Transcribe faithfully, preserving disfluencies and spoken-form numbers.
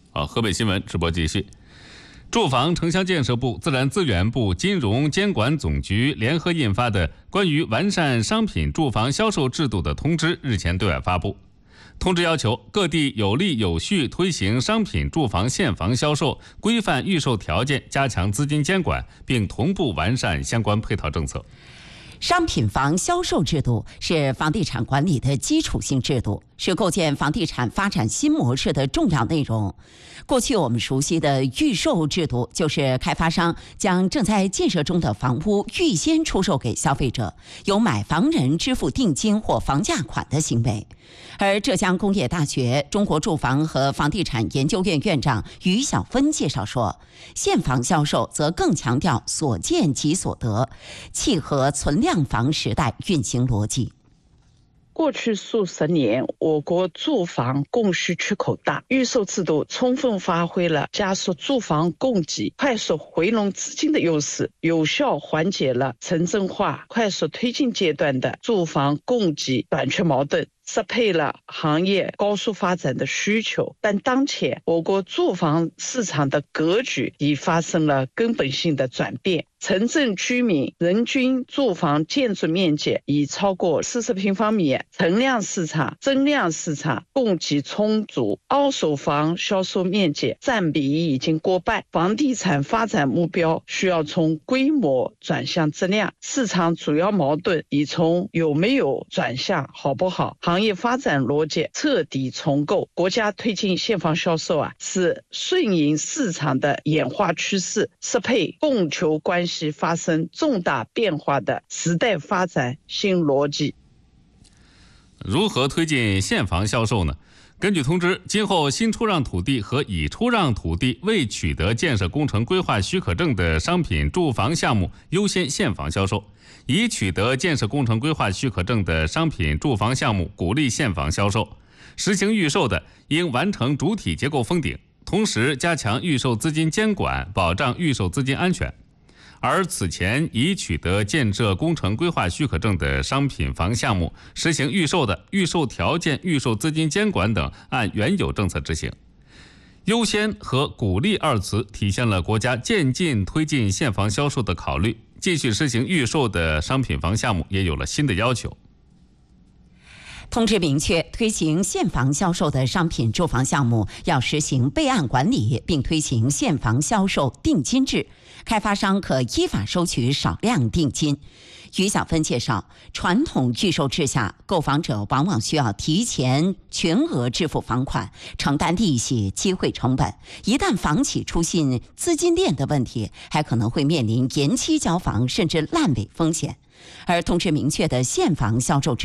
好，河北新闻直播继续。住房城乡建设部、自然资源部、金融监管总局联合印发的关于完善商品住房销售制度的通知日前对外发布。通知要求各地有力有序推行商品住房现房销售，规范预售条件，加强资金监管，并同步完善相关配套政策。 商品房销售制度是房地产管理的基础性制度，是构建房地产发展新模式的重要内容。过去我们熟悉的预售制度，就是开发商将正在建设中的房屋预先出售给消费者，由买房人支付定金或房价款的行为。而浙江工业大学中国住房和房地产研究院院长于小芬介绍说，现房销售则更强调所见即所得，契合存量房时代运行逻辑。 过去数十年，我国住房供需缺口大，预售制度充分发挥了加速住房供给、快速回笼资金的优势，有效缓解了城镇化快速推进阶段的住房供给短缺矛盾，适配了行业高速发展的需求。但当前我国住房市场的格局已发生了根本性的转变，城镇居民人均住房建筑面积已超过四十平方米，存量市场、增量市场供给充足，二手房销售面积占比已经过半。房地产发展目标需要从规模转向质量，市场主要矛盾已从有没有转向好不好，行业发展逻辑彻底重构。国家推进现房销售啊，是顺应市场的演化趋势，适配供求关系发生重大变化的时代发展新逻辑。 如何推进现房销售呢？根据通知，今后新出让土地和已出让土地未取得建设工程规划许可证的商品住房项目优先现房销售，已取得建设工程规划许可证的商品住房项目鼓励现房销售。实行预售的应完成主体结构封顶，同时加强预售资金监管，保障预售资金安全。而此前已取得建设工程规划许可证的商品房项目，实行预售的预售条件、预售资金监管等按原有政策执行。优先和鼓励二词体现了国家渐进推进现房销售的考虑，继续实行预售的商品房项目也有了新的要求。 通知明确，推行现房销售的商品住房项目要实行备案管理，并推行现房销售定金制，开发商可依法收取少量定金。于小芬介绍，传统预售制下，购房者往往需要提前全额支付房款，承担利息、机会成本。一旦房企出现资金链的问题，还可能会面临延期交房甚至烂尾风险。而通知明确的现房销售制